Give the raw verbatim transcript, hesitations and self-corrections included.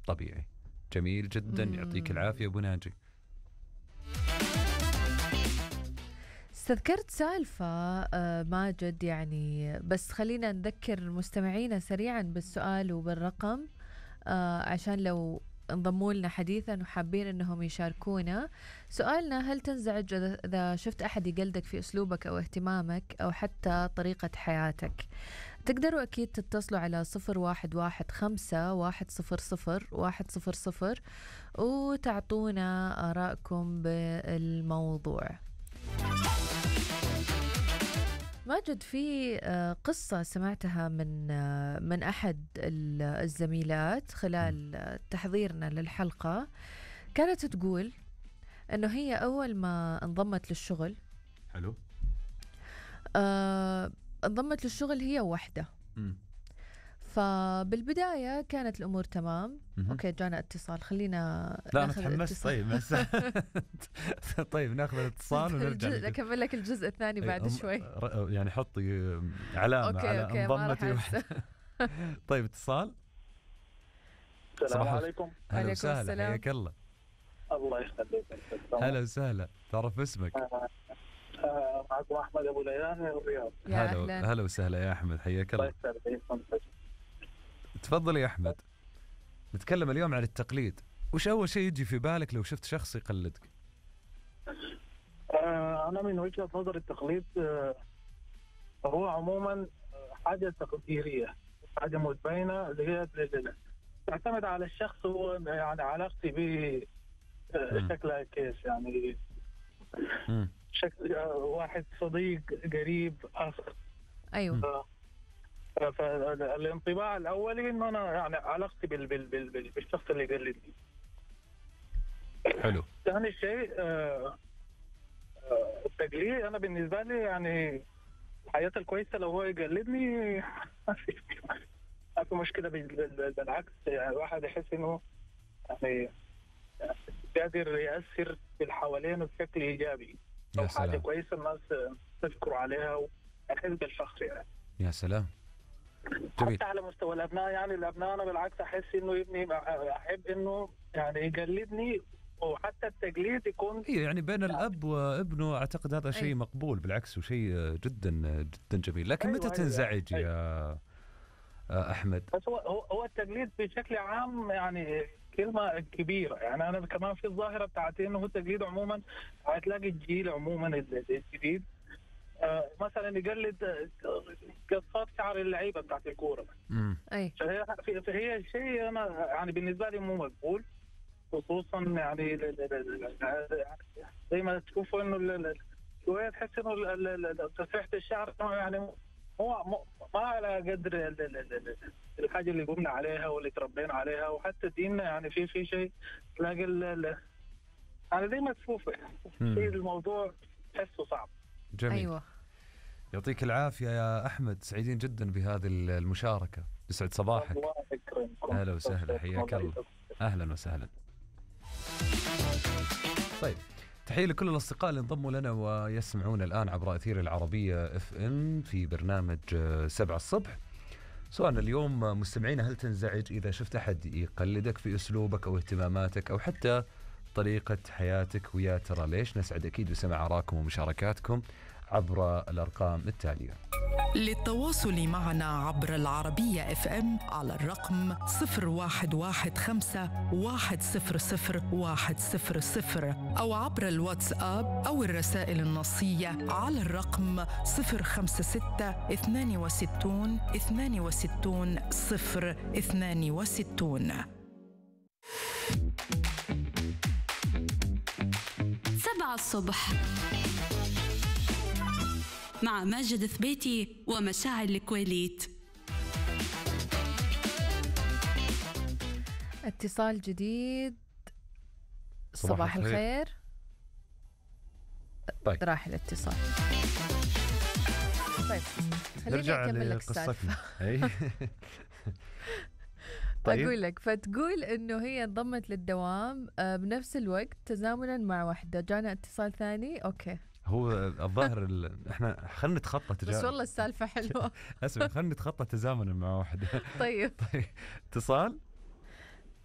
طبيعي. جميل جدا، يعطيك العافية أبو ناجي. استذكرت سالفة آه ماجد، يعني بس خلينا نذكر مستمعينا سريعا بالسؤال وبالرقم آه عشان لو انضموا لنا حديثا وحابين انهم يشاركونا. سؤالنا: هل تنزعج اذا شفت احد يقلدك في اسلوبك او اهتمامك او حتى طريقة حياتك؟ تقدروا اكيد تتصلوا على صفر واحد واحد خمسة واحد صفر صفر واحد صفر صفر وتعطونا آراءكم بالموضوع. ماجد، في قصة سمعتها من من أحد الزميلات خلال تحضيرنا للحلقة، كانت تقول أنه هي أول ما انضمت للشغل حلو آه انضمت للشغل هي وحدة. م. فبالبداية كانت الأمور تمام. م-م. أوكي، جانا اتصال، خلينا لا أنا تحمست. طيب بس طيب ناخذ الاتصال ونرجع نكمل لك الجزء الثاني بعد أم... شوي. يعني حطي علامة أوكي على أوكي انضمتي وحدة. طيب اتصال. السلام عليكم. أهلا وسهلا، حياك الله. الله يخليك. هلا وسهلا، تعرف اسمك؟ معكم أحمد أبو ليان من الرياض. هلا هلا وسهلا يا أحمد، حياك الله. تفضل يا أحمد. نتكلم اليوم عن التقليد. وش أول شيء يجي في بالك لو شفت شخص يقلدك؟ آه أنا من وجهة نظر التقليد آه هو عموما حاجة تقديرية، حاجة متبينة اللي هي تعتمد على الشخص. هو يعني علاقتي به آه شكلها كيف، يعني م. شكل آه واحد صديق قريب آخر. أيوه. فالانطباع الأولي إنه أنا يعني علاقتي بال بال بال بالشخص اللي يقلدني. حلو. ثاني شيء آه آه التقليد، أنا بالنسبة لي يعني الحياة الكويسة لو هو يقلدني ما في ما في مشكلة. بالعكس، يعني الواحد يحس إنه يعني قادر يأثر في اللي حوالينه بشكل إيجابي. لو حاجة كويسة الناس تذكروا عليها ويحس بالفخر يعني. يا سلام. جميل. حتى على مستوى الأبناء، يعني الأبناء أنا بالعكس أحس إنه ابني أحب إنه يعني يقلدني، وحتى التقليد يكون إيه يعني بين يعني الأب وابنه. أعتقد هذا شيء مقبول بالعكس، وشيء جدا جدا جميل. لكن أيوة متى تنزعج أيوة. يا أحمد؟ بس هو هو التقليد بشكل عام يعني كلمة كبيرة. يعني أنا كمان في الظاهرة بتاعتي إنه التقليد عموما هتلاقي الجيل عموما الجديد آه مثلا يقلد قصات شعر اللعيبه بتاعت الكوره. اي فهي فهي شيء انا يعني بالنسبه لي مو مقبول، خصوصا يعني زي ما تشوفوا انه شويه تحس انه تسريحه الشعر يعني هو ما على قدر الحاجه اللي قمنا عليها واللي تربينا عليها، وحتى ديننا يعني في في شيء تلاقي يعني زي ما تشوف شيء الموضوع تحسه صعب. جميل. أيوة. يعطيك العافية يا أحمد، سعيدين جدا بهذه المشاركة. يسعد صباحك. أهلا وسهلا، حياك الله. أهلا وسهلا. طيب، تحية لكل الأصدقاء اللي انضموا لنا ويسمعون الآن عبر أثير العربية اف ام في برنامج سبعة الصبح. سؤالنا اليوم مستمعين: هل تنزعج إذا شفت أحد يقلدك في أسلوبك أو اهتماماتك أو حتى طريقة حياتك؟ ويا ترى ليش؟ نسعد أكيد بسمع آراءكم ومشاركاتكم عبر الأرقام التالية. للتواصل معنا عبر العربية اف ام على الرقم صفر واحد واحد خمسة واحد صفر صفر واحد صفر صفر أو عبر الواتساب أو الرسائل النصية على الرقم صفر خمسة ستة اثنان وستون اثنان وستون صفر اثنان وستون. سبعة الصبح مع ماجد ثبيتي ومشاعر الكويليت. اتصال جديد. صباح الخير. طيب. راح الاتصال. طيب خليني أكمل لك السالفة. طيب. أقول لك، فتقول إنه هي انضمت للدوام بنفس الوقت تزامنا مع واحدة. جانا اتصال ثاني. أوكي، هو الظاهر ال... احنا خلينا نتخطى تجا... بس والله السالفة حلوة. اسمع، خلينا نتخطى تزامنا مع واحدة. طيب. طيب، اتصال.